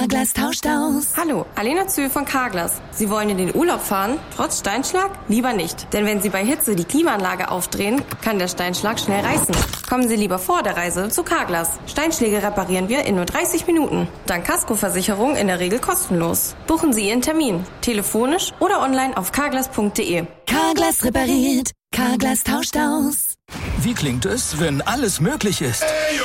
Carglass tauscht aus. Hallo, Alena Zühl von Carglass. Sie wollen in den Urlaub fahren? Trotz Steinschlag? Lieber nicht. Denn wenn Sie bei Hitze die Klimaanlage aufdrehen, kann der Steinschlag schnell reißen. Kommen Sie lieber vor der Reise zu Carglass. Steinschläge reparieren wir in nur 30 Minuten. Dank Kaskoversicherung in der Regel kostenlos. Buchen Sie Ihren Termin. Telefonisch oder online auf carglass.de. Carglass repariert. Carglass tauscht aus. Wie klingt es, wenn alles möglich ist?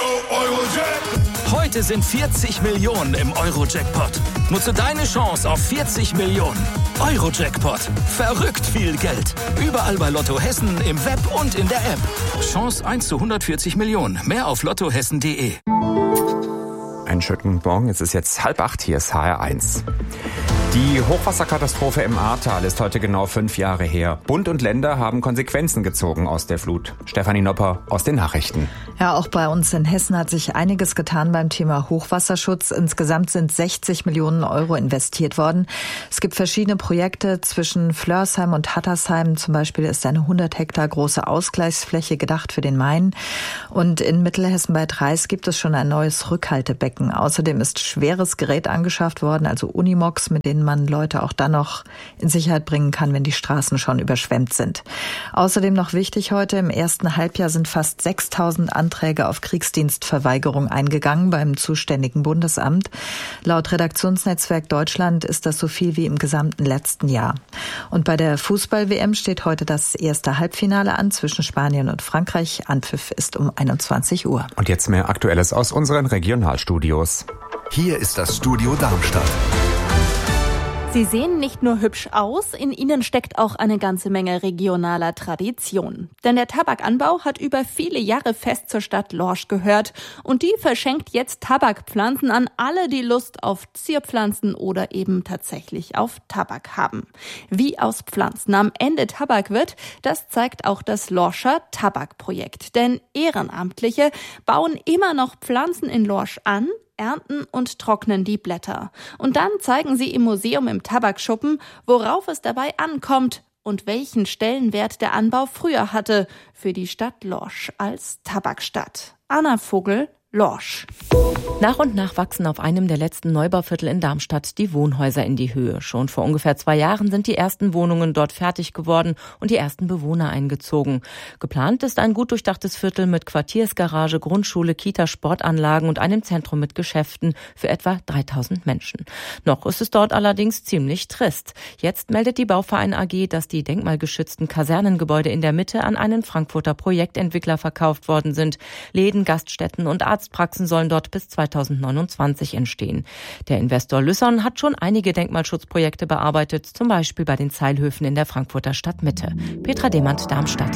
Heute sind 40 Millionen im Euro-Jackpot. Nutze deine Chance auf 40 Millionen. Euro-Jackpot. Verrückt viel Geld. Überall bei Lotto Hessen, im Web und in der App. Chance 1 zu 140 Millionen. Mehr auf lottohessen.de. Einen schönen Morgen, es ist jetzt 7:30, hier ist HR1. Die Hochwasserkatastrophe im Ahrtal ist heute genau 5 Jahre her. Bund und Länder haben Konsequenzen gezogen aus der Flut. Stefanie Nopper aus den Nachrichten. Ja, auch bei uns in Hessen hat sich einiges getan beim Thema Hochwasserschutz. Insgesamt sind 60 Millionen Euro investiert worden. Es gibt verschiedene Projekte zwischen Flörsheim und Hattersheim. Zum Beispiel ist eine 100 Hektar große Ausgleichsfläche gedacht für den Main. Und in Mittelhessen bei Dreis gibt es schon ein neues Rückhaltebecken. Außerdem ist schweres Gerät angeschafft worden, also Unimogs, mit denen man Leute auch dann noch in Sicherheit bringen kann, wenn die Straßen schon überschwemmt sind. Außerdem noch wichtig heute, im ersten Halbjahr sind fast 6.000 Anträge auf Kriegsdienstverweigerung eingegangen beim zuständigen Bundesamt. Laut Redaktionsnetzwerk Deutschland ist das so viel wie im gesamten letzten Jahr. Und bei der Fußball-WM steht heute das erste Halbfinale an zwischen Spanien und Frankreich. Anpfiff ist um 21 Uhr. Und jetzt mehr Aktuelles aus unseren Regionalstudios. Hier ist das Studio Darmstadt. Sie sehen nicht nur hübsch aus, in ihnen steckt auch eine ganze Menge regionaler Tradition. Denn der Tabakanbau hat über viele Jahre fest zur Stadt Lorsch gehört und die verschenkt jetzt Tabakpflanzen an alle, die Lust auf Zierpflanzen oder eben tatsächlich auf Tabak haben. Wie aus Pflanzen am Ende Tabak wird, das zeigt auch das Lorscher Tabakprojekt. Denn Ehrenamtliche bauen immer noch Pflanzen in Lorsch an, ernten und trocknen die Blätter. Und dann zeigen sie im Museum im Tabakschuppen, worauf es dabei ankommt und welchen Stellenwert der Anbau früher hatte für die Stadt Lorsch als Tabakstadt. Anna Vogel, Lorsch. Nach und nach wachsen auf einem der letzten Neubauviertel in Darmstadt die Wohnhäuser in die Höhe. Schon vor ungefähr 2 Jahren sind die ersten Wohnungen dort fertig geworden und die ersten Bewohner eingezogen. Geplant ist ein gut durchdachtes Viertel mit Quartiersgarage, Grundschule, Kita, Sportanlagen und einem Zentrum mit Geschäften für etwa 3.000 Menschen. Noch ist es dort allerdings ziemlich trist. Jetzt meldet die Bauverein AG, dass die denkmalgeschützten Kasernengebäude in der Mitte an einen Frankfurter Projektentwickler verkauft worden sind. Läden, Gaststätten und Arztpraxen sollen dort bis 2029 entstehen. Der Investor Lüsson hat schon einige Denkmalschutzprojekte bearbeitet, zum Beispiel bei den Zeilhöfen in der Frankfurter Stadtmitte. Petra Demand, Darmstadt.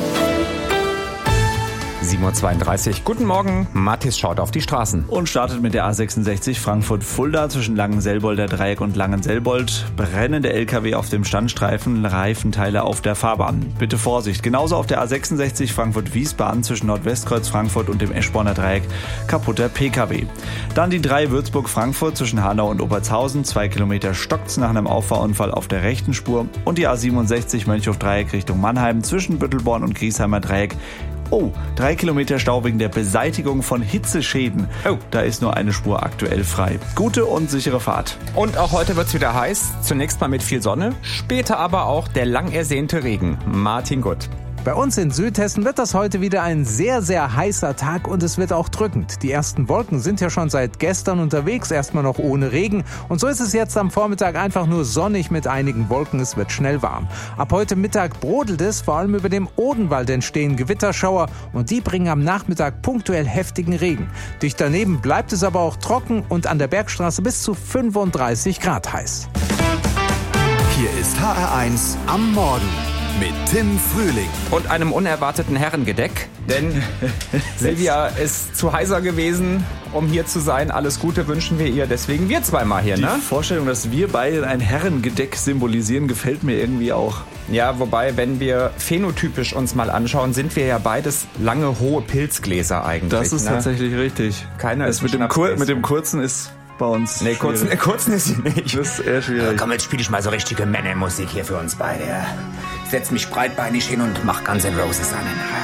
7:32 Uhr. Guten Morgen. Mathis schaut auf die Straßen. Und startet mit der A66 Frankfurt-Fulda zwischen Langenselbolder Dreieck und Langenselbold. Brennende LKW auf dem Standstreifen, Reifenteile auf der Fahrbahn. Bitte Vorsicht. Genauso auf der A66 Frankfurt-Wiesbaden zwischen Nordwestkreuz Frankfurt und dem Eschborner Dreieck. Kaputter PKW. Dann die 3 Würzburg-Frankfurt zwischen Hanau und Obertshausen. 2 Kilometer stockt's nach einem Auffahrunfall auf der rechten Spur. Und die A67 Mönchhof-Dreieck Richtung Mannheim zwischen Büttelborn und Griesheimer Dreieck. 3 Kilometer Stau wegen der Beseitigung von Hitzeschäden. Da ist nur eine Spur aktuell frei. Gute und sichere Fahrt. Und auch heute wird's wieder heiß. Zunächst mal mit viel Sonne, später aber auch der lang ersehnte Regen. Martin Gutt. Bei uns in Südhessen wird das heute wieder ein sehr, sehr heißer Tag und es wird auch drückend. Die ersten Wolken sind ja schon seit gestern unterwegs, erstmal noch ohne Regen. Und so ist es jetzt am Vormittag einfach nur sonnig mit einigen Wolken. Es wird schnell warm. Ab heute Mittag brodelt es, vor allem über dem Odenwald entstehen Gewitterschauer und die bringen am Nachmittag punktuell heftigen Regen. Dicht daneben bleibt es aber auch trocken und an der Bergstraße bis zu 35 Grad heiß. Hier ist HR1 am Morgen mit Tim Frühling. Und einem unerwarteten Herrengedeck, denn Silvia ist zu heiser gewesen, um hier zu sein. Alles Gute wünschen wir ihr, deswegen wir zweimal hier, ne? Die Vorstellung, dass wir beide ein Herrengedeck symbolisieren, gefällt mir irgendwie auch. Ja, wobei, wenn wir phänotypisch uns mal anschauen, sind wir ja beides lange, hohe Pilzgläser eigentlich. Das ist tatsächlich richtig. Keiner ist mit dem kurzen ist bei uns. Nee, kurzen ist sie nicht. Das ist eher schwierig. Komm, jetzt spiele ich mal so richtige Männermusik hier für uns beide. Ja. Setz mich breitbeinig hin und mach Guns N' Roses an.